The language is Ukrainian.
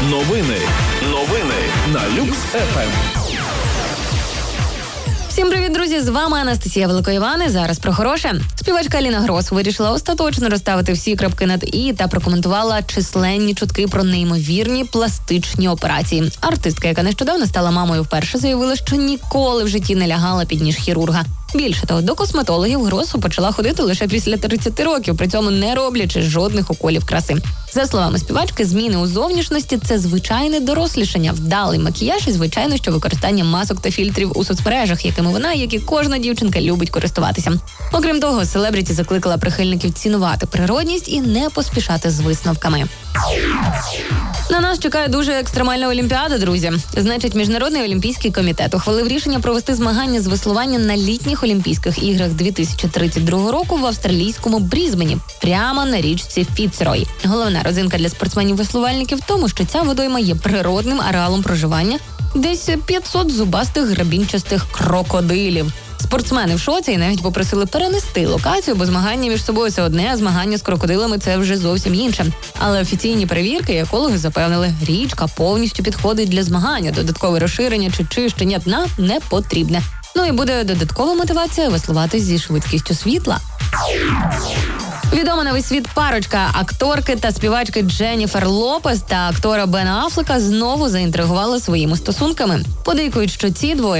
Новини на Люкс ФМ. Всім привіт, друзі! З вами Анастасія Великоївани. Зараз про хороше. Співачка Аліна Грос вирішила остаточно розставити всі крапки над «і» та прокоментувала численні чутки про неймовірні пластичні операції. Артистка, яка нещодавно стала мамою, вперше заявила, що ніколи в житті не лягала під ніж хірурга. Більше того, до косметологів Грос почала ходити лише після 30 років, при цьому не роблячи жодних уколів краси. За словами співачки, зміни у зовнішності – це звичайне дорослішання, вдалий макіяж і, звичайно, що використання масок та фільтрів у соцмережах, якими вона, як і кожна дівчинка, любить користуватися. Окрім того, селебріті закликала прихильників цінувати природність і не поспішати з висновками. На нас чекає дуже екстремальна олімпіада, друзі. Значить, Міжнародний олімпійський комітет ухвалив рішення провести змагання з веслування на літніх Олімпійських іграх 2032 року в австралійському Брізбені, прямо на річці Фіцрой. Головна родзинка для спортсменів-веслувальників в тому, що ця водойма є природним ареалом проживання десь 500 зубастих грабінчастих крокодилів. Спортсмени в шоці і навіть попросили перенести локацію, бо змагання між собою – це одне, а змагання з крокодилами – це вже зовсім інше. Але офіційні перевірки і екологи запевнили, річка повністю підходить для змагання, додаткове розширення чи чищення дна не потрібне. Ну і буде додаткова мотивація веслувати зі швидкістю світла. Відома на весь світ парочка акторки та співачки Дженніфер Лопес та актора Бена Аффлека знову заінтригували своїми стосунками. Подейкують, що ці двоє